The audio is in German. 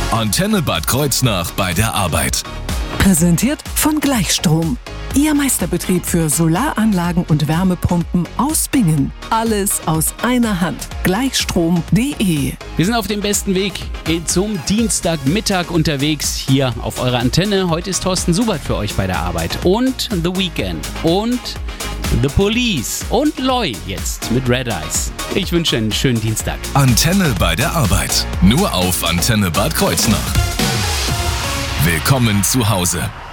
Antenne Bad Kreuznach bei der Arbeit. Präsentiert von Gleichstrom. Ihr Meisterbetrieb für Solaranlagen und Wärmepumpen aus Bingen. Alles aus einer Hand. Gleichstrom.de. Wir sind auf dem besten Weg zum Dienstagmittag unterwegs hier auf eurer Antenne. Heute ist Thorsten Subert für euch bei der Arbeit. Und The Weeknd. Und The Police. Und Loy jetzt mit Red Eyes. Ich wünsche einen schönen Dienstag. Antenne bei der Arbeit. Nur auf Antenne Bad Kreuznach. Willkommen zu Hause.